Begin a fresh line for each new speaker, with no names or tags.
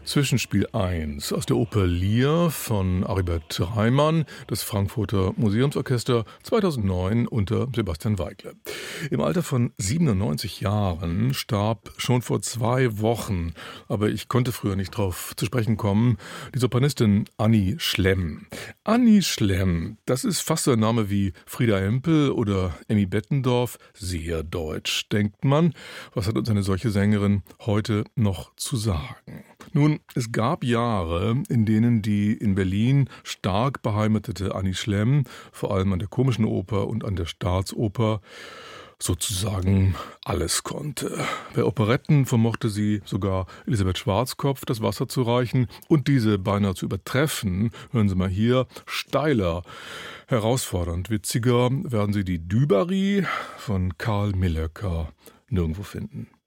Zwischenspiel 1 aus der Oper Lear von Aribert Reimann, das Frankfurter Museumsorchester, 2009 unter Sebastian Weigle. Im Alter von 97 Jahren starb schon vor 2 Wochen, aber ich konnte früher nicht drauf zu sprechen kommen, die Sopranistin Annie Schlemm. Annie Schlemm, das ist fast so ein Name wie Frieda Hempel oder Emmy Bettendorf, sehr deutsch, denkt man. Was hat uns eine solche Sängerin heute noch zu sagen? Nun, es gab Jahre, in denen die in Berlin stark beheimatete Annie Schlemm, vor allem an der Komischen Oper und an der Staatsoper, sozusagen alles konnte. Bei Operetten vermochte sie sogar Elisabeth Schwarzkopf das Wasser zu reichen und diese beinahe zu übertreffen. Hören Sie mal hier, steiler, herausfordernd, witziger werden Sie die Dubarry von Karl Millöcker nirgendwo finden.